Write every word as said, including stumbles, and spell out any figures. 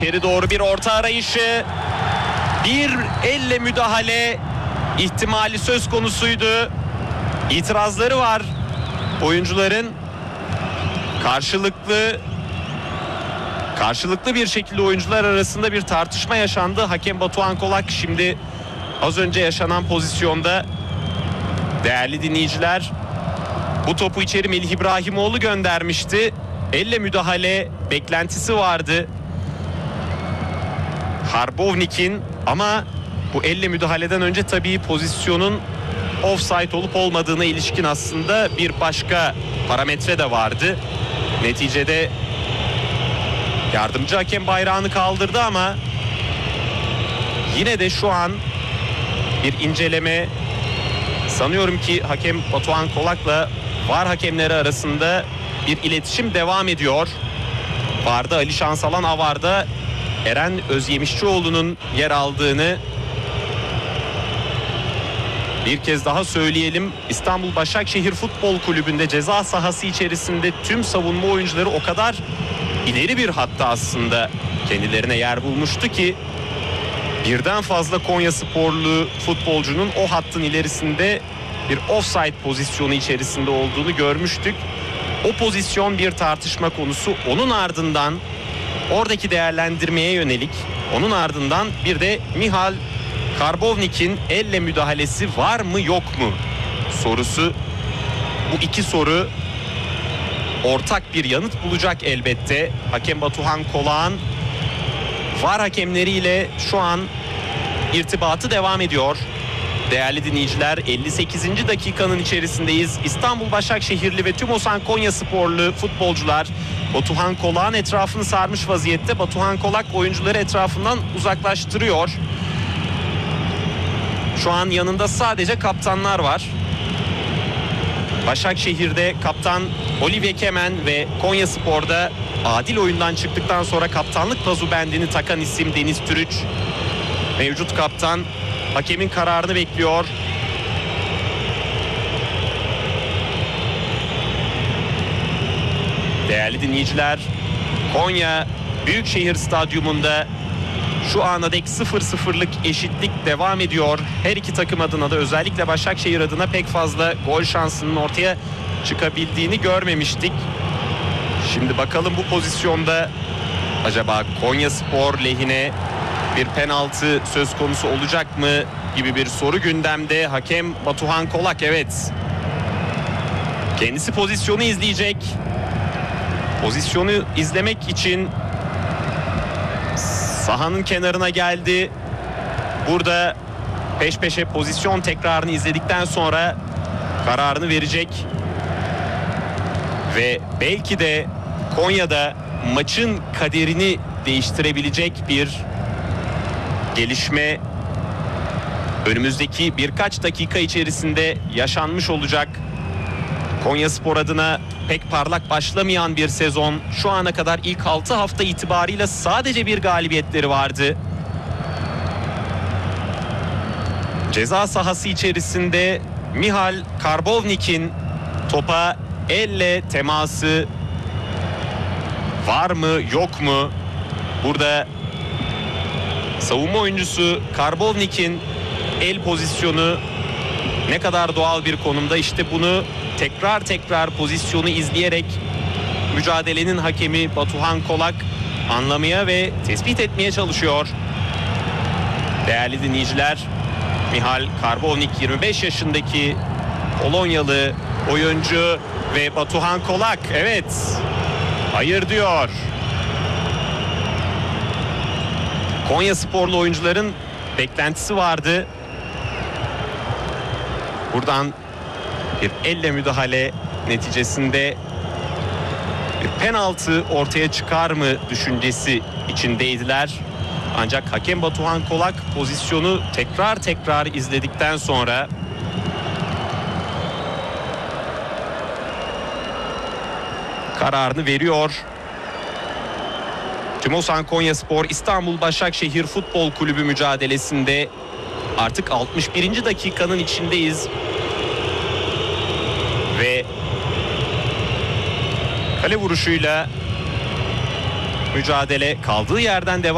İçeri doğru bir orta arayışı, bir elle müdahale ihtimali söz konusuydu. İtirazları var oyuncuların. Karşılıklı karşılıklı bir şekilde oyuncular arasında bir tartışma yaşandı. Hakem Batuhan Kolak şimdi az önce yaşanan pozisyonda, değerli dinleyiciler, bu topu içeri Melih İbrahimoğlu göndermişti. Elle müdahale beklentisi vardı Harbovnik'in, ama bu elle müdahaleden önce tabii pozisyonun offside olup olmadığına ilişkin aslında bir başka parametre de vardı. Neticede yardımcı hakem bayrağını kaldırdı ama yine de şu an bir inceleme, sanıyorum ki hakem Batuhan Kolak'la VAR hakemleri arasında bir iletişim devam ediyor. VAR'da Ali Şansalan, AVAR'da Eren Özyemişçioğlu'nun yer aldığını bir kez daha söyleyelim. İstanbul Başakşehir Futbol Kulübü'nde ceza sahası içerisinde tüm savunma oyuncuları o kadar ileri bir hatta aslında kendilerine yer bulmuştu ki birden fazla Konyasporlu futbolcunun o hattın ilerisinde bir offside pozisyonu içerisinde olduğunu görmüştük. O pozisyon bir tartışma konusu. Onun ardından oradaki değerlendirmeye yönelik, onun ardından bir de Mihal Harbovnik'in elle müdahalesi var mı yok mu sorusu. Bu iki soru ortak bir yanıt bulacak elbette. Hakem Batuhan Kolak'ın VAR hakemleriyle şu an irtibatı devam ediyor. Değerli dinleyiciler, elli sekizinci dakikanın içerisindeyiz. İstanbul Başakşehirli ve TÜMOSAN Konyasporlu futbolcular Batuhan Kolak'ın etrafını sarmış vaziyette. Batuhan Kolak oyuncuları etrafından uzaklaştırıyor. Şu an yanında sadece kaptanlar var. Başakşehir'de kaptan Olivier Kemen ve Konyaspor'da adil oyundan çıktıktan sonra kaptanlık pazubendini takan isim Deniz Türüç. Mevcut kaptan hakemin kararını bekliyor. Değerli dinleyiciler, Konya Büyükşehir Stadyumunda şu ana dek sıfır sıfırlık eşitlik devam ediyor. Her iki takım adına da, özellikle Başakşehir adına pek fazla gol şansının ortaya çıkabildiğini görmemiştik. Şimdi bakalım bu pozisyonda acaba Konyaspor lehine bir penaltı söz konusu olacak mı gibi bir soru gündemde. Hakem Batuhan Kolak, evet, kendisi pozisyonu izleyecek. Pozisyonu izlemek için sahanın kenarına geldi. Burada peş peşe pozisyon tekrarını izledikten sonra kararını verecek. Ve belki de Konya'da maçın kaderini değiştirebilecek bir gelişme önümüzdeki birkaç dakika içerisinde yaşanmış olacak. Konyaspor adına pek parlak başlamayan bir sezon. Şu ana kadar ilk altı hafta itibarıyla sadece bir galibiyetleri vardı. Ceza sahası içerisinde Mihal Harbovnik'in topa elle teması var mı yok mu? Burada savunma oyuncusu Harbovnik'in el pozisyonu ne kadar doğal bir konumda, işte bunu tekrar tekrar pozisyonu izleyerek mücadelenin hakemi Batuhan Kolak anlamaya ve tespit etmeye çalışıyor. Değerli dinleyiciler, Mihal Harbovnik yirmi beş yaşındaki Polonyalı oyuncu ve Batuhan Kolak, evet, hayır diyor. Konyasporlu oyuncuların beklentisi vardı. Buradan bir elle müdahale neticesinde bir penaltı ortaya çıkar mı düşüncesi içindeydiler. Ancak hakem Batuhan Kolak pozisyonu tekrar tekrar izledikten sonra kararını veriyor. TÜMOSAN Konyaspor İstanbul Başakşehir Futbol Kulübü mücadelesinde artık altmış birinci dakikanın içindeyiz. Ve kale vuruşuyla mücadele kaldığı yerden devam